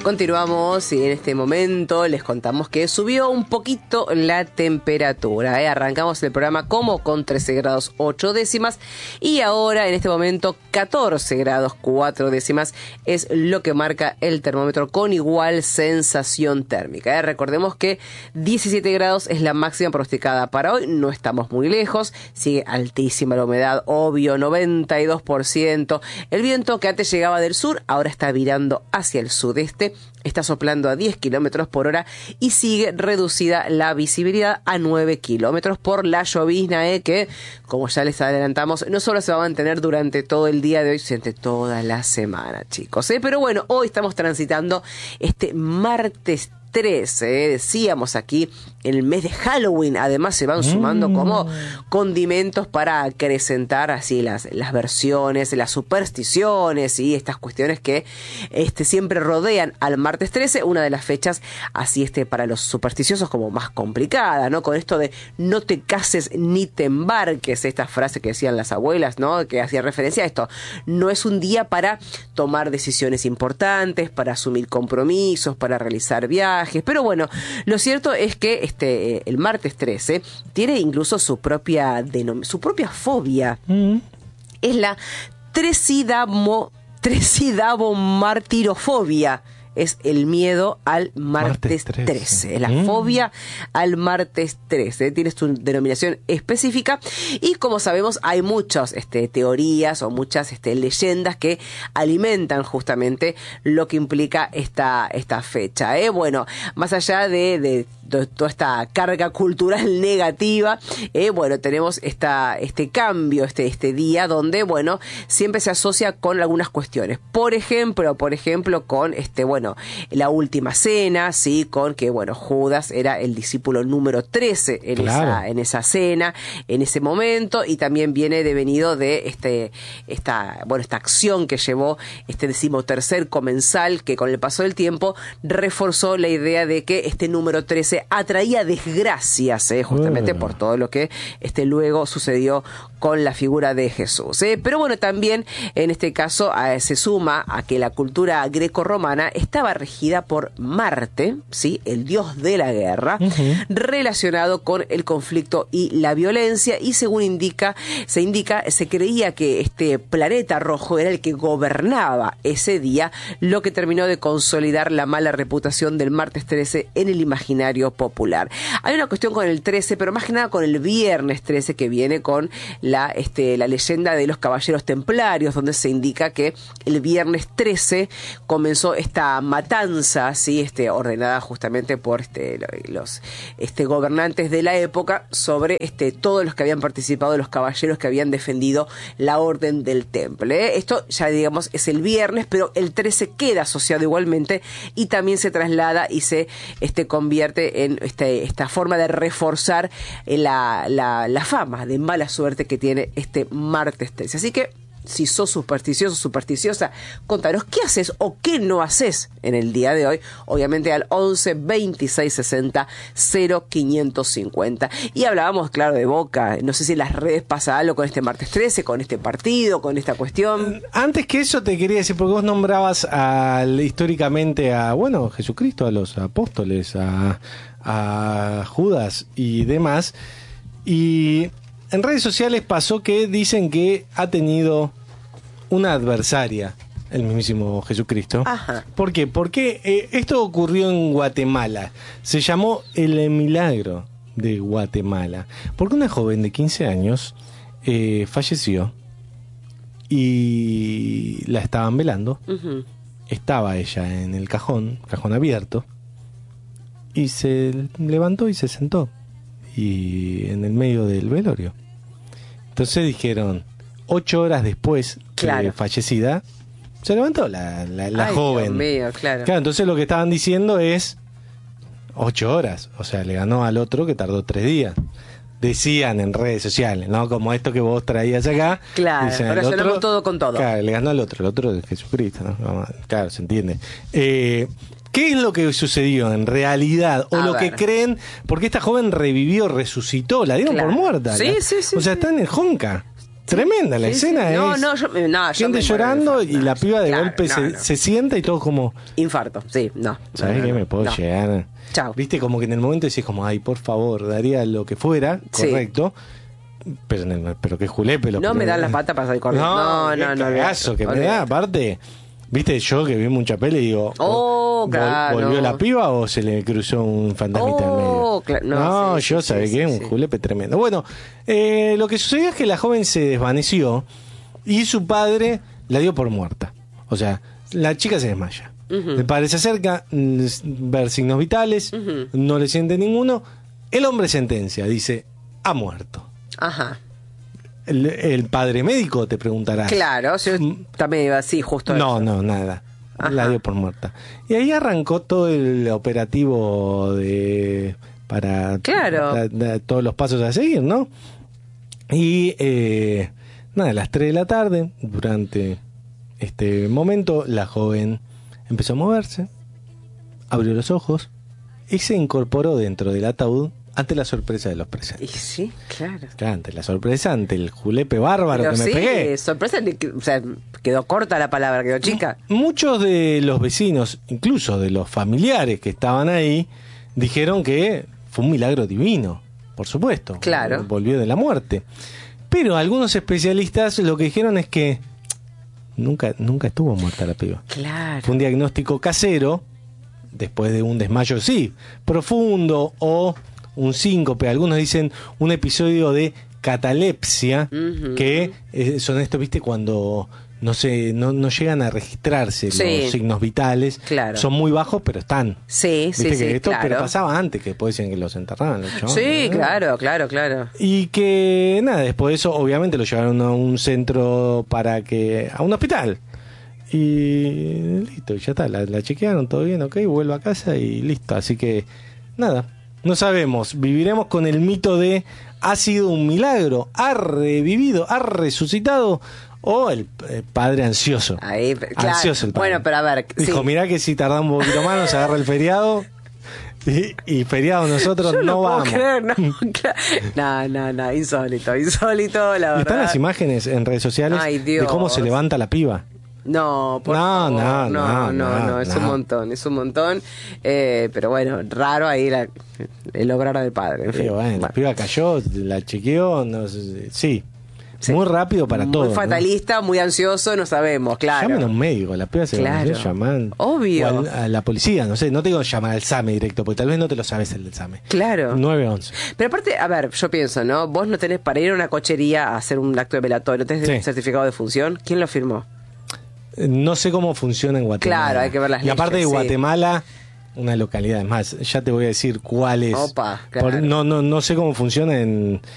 Continuamos y en este momento les contamos que subió un poquito la temperatura. Arrancamos el programa como con 13 grados 8 décimas y ahora en este momento 14 grados 4 décimas es lo que marca el termómetro con igual sensación térmica. Recordemos que 17 grados es la máxima pronosticada para hoy, no estamos muy lejos, sigue altísima la humedad, obvio, 92%. El viento que antes llegaba del sur ahora está virando hacia el sudeste. Está soplando a 10 kilómetros por hora y sigue reducida la visibilidad a 9 kilómetros por la llovizna, que, como ya les adelantamos, no solo se va a mantener durante todo el día de hoy, sino durante toda la semana, chicos. Pero bueno, hoy estamos transitando este martes 13, decíamos aquí, en el mes de Halloween. Además se van sumando como condimentos para acrecentar así las versiones, las supersticiones y estas cuestiones que siempre rodean al martes 13, una de las fechas así para los supersticiosos como más complicada, ¿no? Con esto de no te cases ni te embarques, esta frase que decían las abuelas, ¿no? Que hacía referencia a esto. No es un día para tomar decisiones importantes, para asumir compromisos, para realizar viajes. Pero bueno, lo cierto es que el martes 13 tiene incluso su propia fobia. Es la tresidabomartirofobia. Es el miedo al martes 13. La fobia al martes 13. Tiene su denominación específica. Y como sabemos, hay muchas teorías o muchas leyendas que alimentan justamente lo que implica esta fecha. Bueno, más allá de toda esta carga cultural negativa, bueno, tenemos este cambio, este día donde, bueno, siempre se asocia con algunas cuestiones. Por ejemplo, con la última cena, sí, con que, bueno, Judas era el discípulo número 13 en esa cena, en ese momento, y también viene devenido de esta acción que llevó este 13º comensal, que con el paso del tiempo reforzó la idea de que este número 13 atraía desgracias, justamente por todo lo que luego sucedió con la figura de Jesús. Pero bueno, también en este caso se suma a que la cultura grecorromana estaba regida por Marte, ¿sí? El dios de la guerra, relacionado con el conflicto y la violencia, y según se creía que este planeta rojo era el que gobernaba ese día, lo que terminó de consolidar la mala reputación del martes 13 en el imaginario popular. Hay una cuestión con el 13, pero más que nada con el viernes 13, que viene con la leyenda de los caballeros templarios, donde se indica que el viernes 13 comenzó esta matanza, ¿sí? Ordenada justamente por los gobernantes de la época sobre todos los que habían participado, los caballeros que habían defendido la orden del temple. Esto ya digamos es el viernes, pero el 13 queda asociado igualmente y también se traslada y se convierte en esta forma de reforzar la fama de mala suerte que tiene este martes 13. Así que si sos supersticioso, supersticiosa, contanos qué haces o qué no haces en el día de hoy, obviamente al 11 26 60 0550. Y hablábamos, claro, de Boca. No sé si en las redes pasa algo con este martes 13, con este partido, con esta cuestión. Antes que eso te quería decir, porque vos nombrabas históricamente a Jesucristo, a los apóstoles, a Judas y demás, y en redes sociales pasó que dicen que ha tenido una adversaria, el mismísimo Jesucristo. Ajá. ¿Por qué? Porque esto ocurrió en Guatemala. Se llamó el milagro de Guatemala. Porque una joven de 15 años falleció y la estaban velando. Uh-huh. Estaba ella en el cajón abierto, y se levantó y se sentó y en el medio del velorio. Entonces dijeron, 8 horas después de fallecida, se levantó la joven. Dios mío, claro. Entonces lo que estaban diciendo es 8 horas, o sea, le ganó al otro que tardó 3 días. Decían en redes sociales, ¿no? Como esto que vos traías acá. Claro, relacionamos todo con todo. Claro, le ganó al otro, el otro es Jesucristo, ¿no? Claro, se entiende. ¿Qué es lo que sucedió en realidad? O lo que creen, porque esta joven resucitó, la dieron por muerta. Sí. O sea, está en el Jonca. Tremenda la escena. No, es no, yo gente llorando y la piba de golpe se sienta y todo como... Infarto, sí, no. ¿Sabés qué me puedo llegar? Chao. Viste, como que en el momento decís como, ay, por favor, daría lo que fuera, correcto. Pero que julepe. No me dan las patas para salir corriendo. No. Cagazo que me da, aparte... Viste, yo que vi mucha peli y digo, claro. ¿volvió la piba o se le cruzó un fantasmita en medio? Claro, yo sabía que un julepe tremendo. Bueno, lo que sucedió es que la joven se desvaneció y su padre la dio por muerta. O sea, la chica se desmaya. El padre se acerca, ver signos vitales, no le siente ninguno. El hombre sentencia, dice, ha muerto. Ajá. El padre médico, te preguntarás. Claro, yo también iba así, justo No, eso. no, nada. Ajá. La dio por muerta. Y ahí arrancó todo el operativo para todos los pasos a seguir, ¿no? Y nada, a las 3 de la tarde, durante este momento, la joven empezó a moverse, abrió los ojos y se incorporó dentro del ataúd ante la sorpresa de los presentes. Y sí, claro. Ante la sorpresa, ante el julepe bárbaro pero que me pegué. Sorpresa, o sea, quedó corta la palabra, quedó chica. Muchos de los vecinos, incluso de los familiares que estaban ahí, dijeron que fue un milagro divino, por supuesto. Claro. Volvió de la muerte. Pero algunos especialistas lo que dijeron es que nunca estuvo muerta la piba. Claro. Fue un diagnóstico casero, después de un desmayo, sí, profundo o un síncope. Algunos dicen un episodio de catalepsia, que son estos, viste, cuando no llegan a registrarse los signos vitales. Claro. Son muy bajos, pero están. Sí, claro. Pero pasaba antes, que después decían que los enterraban. Los chavales, sí, ¿no? claro. Y que, nada, después de eso, obviamente lo llevaron a un centro a un hospital. Y listo, ya está, la chequearon, todo bien, ok, vuelvo a casa y listo. Así que, nada, no sabemos, viviremos con el mito de ha sido un milagro, ha revivido, ha resucitado, o el padre ansioso. Ahí, claro. Ansioso el padre. Bueno, pero a ver. Dijo, mirá que si tardamos un poquito más nos agarra el feriado. Y feriado nosotros yo no vamos. Creer, no, insólito, la verdad. Están las imágenes en redes sociales de cómo se levanta la piba. No, por favor, no, es un montón, pero bueno, raro ahí el obrar del padre. En fin. Sí, bueno, la piba cayó, la chequeó, sí. Muy rápido para todo. Muy fatalista, ¿no? Muy ansioso, no sabemos, claro. Llamen a un médico, la piba se va a llamar. Obvio. O a la policía, no sé, no te digo llamar al SAME directo, porque tal vez no te lo sabes el del SAME. Claro. 911. Pero aparte, a ver, yo pienso, ¿no? Vos no tenés para ir a una cochería a hacer un acto de velatorio, ¿tenés certificado de función? ¿Quién lo firmó? No sé cómo funciona en Guatemala. Claro, hay que ver las leyes. Y aparte de Guatemala, una localidad, es más, ya te voy a decir cuál es. Opa, claro. No sé cómo funciona en